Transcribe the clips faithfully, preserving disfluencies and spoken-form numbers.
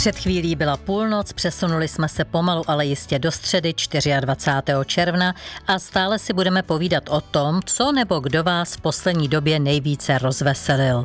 Před chvílí byla půlnoc, přesunuli jsme se pomalu, ale jistě do středy dvacátého čtvrtého června a stále si budeme povídat o tom, co nebo kdo vás v poslední době nejvíce rozveselil.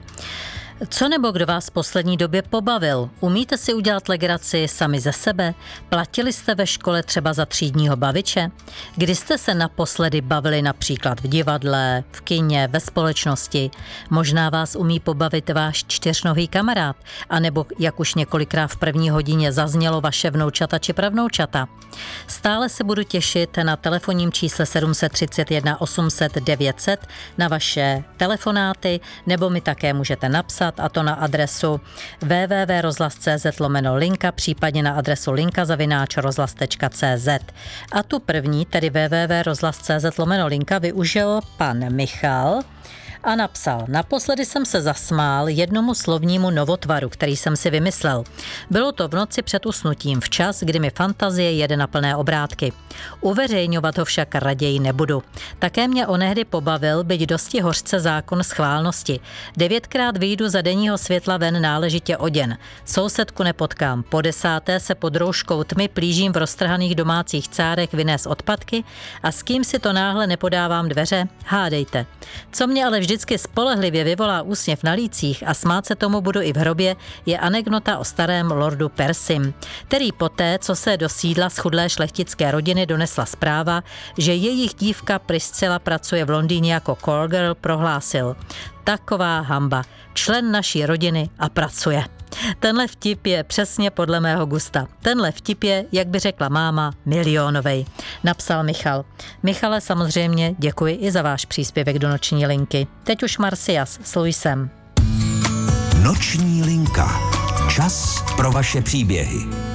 Co nebo kdo vás v poslední době pobavil? Umíte si udělat legraci sami ze sebe? Platili jste ve škole třeba za třídního baviče? Kdy jste se naposledy bavili například v divadle, v kině, ve společnosti? Možná vás umí pobavit váš čtyřnohý kamarád, anebo jak už několikrát v první hodině zaznělo vaše vnoučata či pravnoučata. Stále se budu těšit na telefonním čísle sedm set třicet jedna osm set devět set na vaše telefonáty, nebo mi také můžete napsat, a to na adresu w w w tečka rozhlas tečka c z lomeno linka, případně na adresu linka zavináč rozhlas tečka c z. A tu první, tedy w w w tečka rozhlas tečka c z lomeno linka, využil pan Michal a napsal: naposledy jsem se zasmál jednomu slovnímu novotvaru, který jsem si vymyslel. Bylo to v noci před usnutím, včas, kdy mi fantazie jede na plné obrátky. Uveřejňovat ho však raději nebudu. Také mě onehdy pobavil, byť dosti hořce, zákon schválnosti. Devětkrát vyjdu za denního světla ven náležitě oděn. Sousedku nepotkám. Po desáté se pod rouškou tmy plížím v roztrhaných domácích cárech vynést odpadky a s kým si to náhle nepodávám dveře? Hádejte. Co mě ale vždy vždycky spolehlivě vyvolá úsměv na lících a smát se tomu budu i v hrobě, je anekdota o starém lordu Percym, který poté, co se do sídla schudlé šlechtické rodiny donesla zpráva, že jejich dívka Priscilla pracuje v Londýně jako call girl, prohlásil: taková hamba, člen naší rodiny a pracuje. Tenhle vtip je přesně podle mého gusta. Tenhle vtip je, jak by řekla máma, milionovej, napsal Michal. Michale, samozřejmě děkuji i za váš příspěvek do noční linky. Teď už Marcias s Luisem. Noční linka. Čas pro vaše příběhy.